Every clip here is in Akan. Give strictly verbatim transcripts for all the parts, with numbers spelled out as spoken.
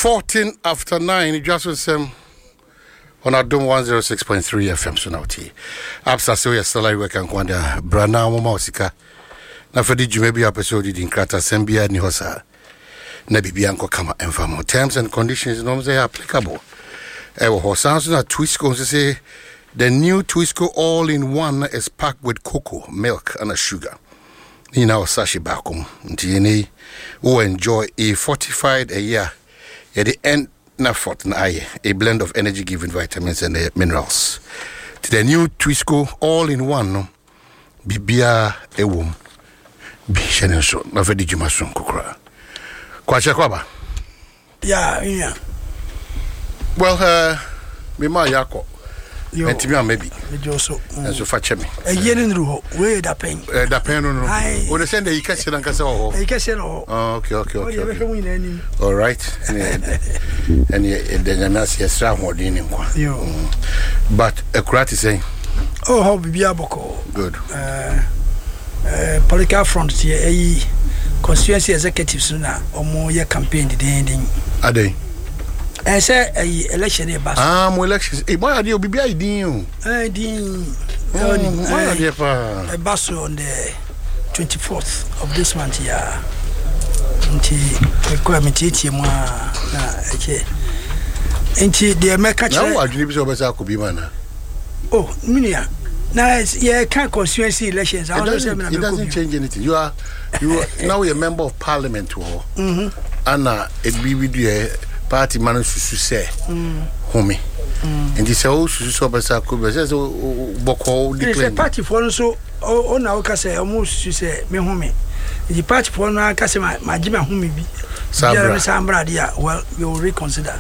fourteen after nine, just with some on Adom one oh six point three F M. So now, T. Absa so yes, salary work and Kwanda, Brana Momausika. Na for the Jumebi episode in Krata Sembia Nihosa. Nebi Bianco Kama and for more terms and conditions normally applicable. Ewo Hosanso na Twisco say the new Twisco all in one is packed with cocoa, milk, and a sugar. You know, Sashi Bakum, T who enjoy a fortified a year. Yeah, the end na fort na a blend of energy giving vitamins and uh, minerals. To the new Twisco all in one, no, Bibia a womb. Bishan so, na vedi jumasun kukra. Kwacha kwaba? Yeah, yeah. Well, uh, me ma yako. Yo, and to me, maybe. So, and so fetch me. A yen in Ruho, where the pain. The pain, no. When they send the Ikashi and Casso. Ikashi, oh, okay, okay, okay. All right. And then I'm not here, some more than anyone. But a crat is saying, oh, how be Biaboko. Good. Uh, political front here, a constituency executive sooner or more year campaign the ending. Are they? I say a election a bus. Ah, more elections. Eh, why are you be I did? I did. Why are you a bus on the twenty-fourth of this month here? Until the committee, ma, okay. Until the American. Now, I believe so, but I could be man. Oh, Minia. Now, yeah, can't constituency elections. It doesn't, it doesn't change anything. You are, you are now a member of parliament. Mm-hmm. Anna, it be with you. Party managed to say, homie. And this all so Basako, Boko declared. The party for so, oh, now, Cassa almost to say, me homie. The party for now, Cassima, my Jimmy homie be Sambra, dear. Well, we will reconsider.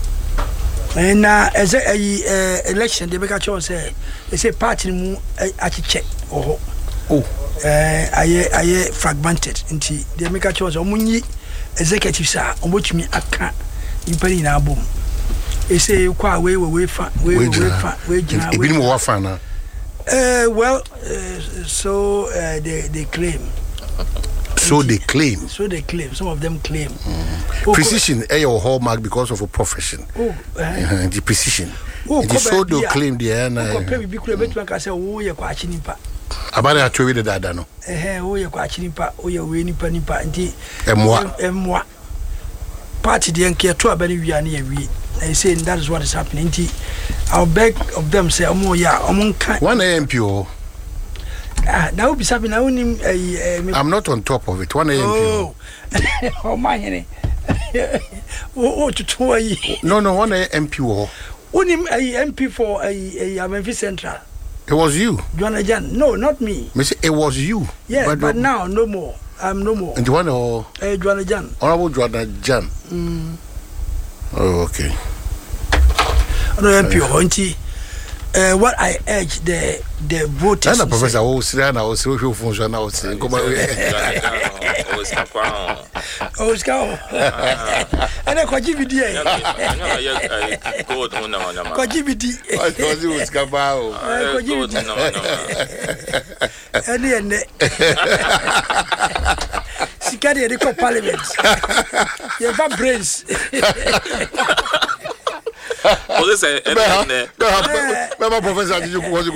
And now, as a election, the bigger choice say, they say party mu at check or oh, I I fragmented into the bigger choice or Muni executive, sir, on which me I can't. You put in a boom. They say you quite way, way, fat, way, way, fat, way, way, more fun. Uh, well, uh, so uh, they they claim. So they claim. So they claim. Some of them claim. Mm. Oh, precision, a your hallmark because of a profession. Oh, uh, uh, the precision. Oh, the so they claim the end. Compare with Bicure, but I say, oh, you're quite nipa. About that, to read the data, no. Eh, oh, you're quite nipa, oh, you're winning penny party. And moi, and moi. Party didn't care to a very near we. They say that is what is happening. I'll beg of them say, oh, more, yeah, among one A M P O. Ah, now be something. I'm not on top of it. One A M P O. Oh, oh, my. Oh, to two. No, no, one A M P O. Only a M P for a Memphis Central. It was you. Joanna Jan. No, not me. It was you. Yeah, but, but now no more. I'm no more. And you want to? Uh, Joanna Jan. Honorable Joanna Jan. Mm. Oh, okay. No M P O. Uh, what I urge the the voters. And the professor who said, "I was so function now." Say, "Come on." Oh, it's go. And I quite give it here. Quite give it. I told you it's Cabao. And then, she carry a parliament. You have brains. Well, this is a professor. Did you